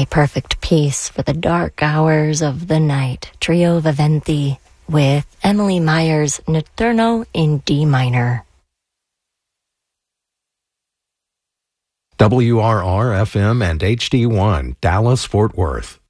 A perfect piece for the dark hours of the night. Trio Viventi with Emily Meyer's Notturno in D minor. WRR-FM and HD1, Dallas, Fort Worth.